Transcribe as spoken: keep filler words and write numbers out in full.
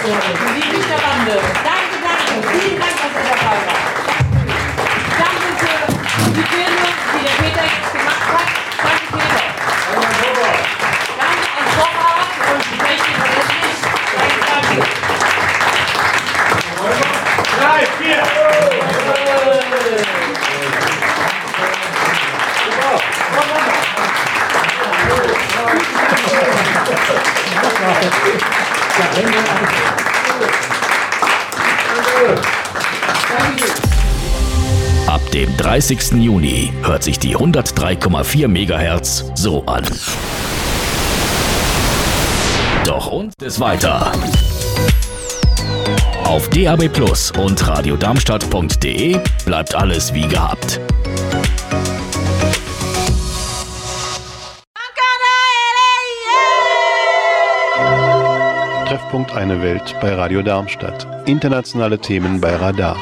Die Bücherbande. Danke, danke. Vielen Dank, dass ihr dabei wart. Danke für die Filme, die der Peter jetzt gemacht hat. Danke, Peter. Danke an Vorrat und die Technik und das Licht. Danke, danke. Drei, vier. Ab dem dreißigsten Juni hört sich die hundertdrei Komma vier Megahertz so an. Doch uns ist weiter. Auf D A B Plus und radiodarmstadt punkt de bleibt alles wie gehabt. Treffpunkt Eine Welt bei Radio Darmstadt. Internationale Themen bei Radar.